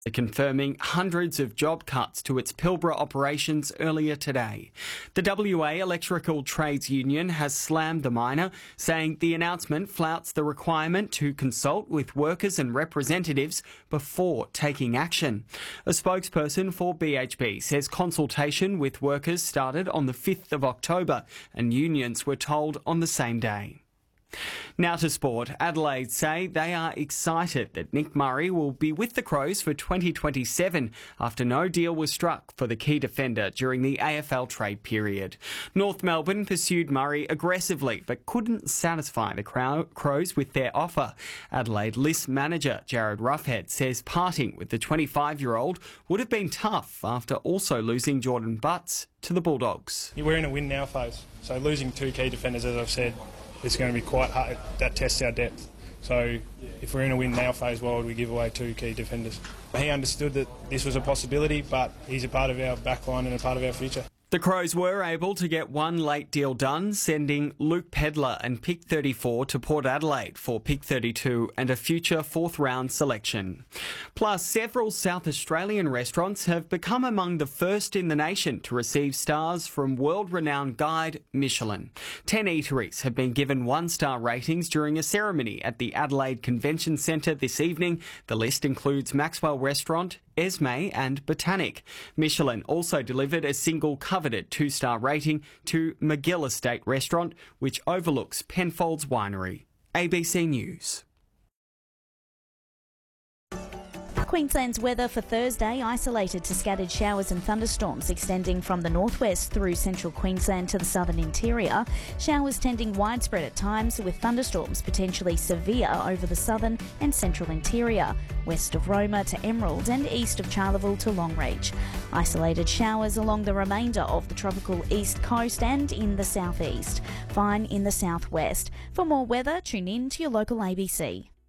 confirming hundreds of job cuts to its Pilbara operations earlier today. The WA Electrical Trades Union has slammed the miner, saying the announcement flouts the requirement to consult with workers and representatives before taking action. A spokesperson for BHP says consultation with workers started on the 5th of October and unions were told on the same day. Now to sport. Adelaide say they are excited that Nick Murray will be with the Crows for 2027 after no deal was struck for the key defender during the AFL trade period. North Melbourne pursued Murray aggressively but couldn't satisfy the Crows with their offer. Adelaide list manager Jared Roughead says parting with the 25-year-old would have been tough after also losing Jordan Butts to the Bulldogs. We're in a win now phase, so losing two key defenders, as I've said, it's going to be quite hard. That tests our depth. So if we're in a win now phase, why would we give away two key defenders? He understood that this was a possibility, but he's a part of our backline and a part of our future. The Crows were able to get one late deal done, sending Luke Pedler and pick 34 to Port Adelaide for pick 32 and a future fourth-round selection. Plus, several South Australian restaurants have become among the first in the nation to receive stars from world-renowned guide Michelin. 10 eateries have been given one-star ratings during a ceremony at the Adelaide Convention Centre this evening. The list includes Maxwell Restaurant, Esme and Botanic. Michelin also delivered a single coveted 2-star rating to McGill Estate Restaurant, which overlooks Penfolds Winery. ABC News. Queensland's weather for Thursday isolated to scattered showers and thunderstorms extending from the northwest through central Queensland to the southern interior. Showers tending widespread at times, with thunderstorms potentially severe over the southern and central interior, west of Roma to Emerald and east of Charleville to Longreach. Isolated showers along the remainder of the tropical east coast and in the southeast. Fine in the southwest. For more weather, tune in to your local ABC.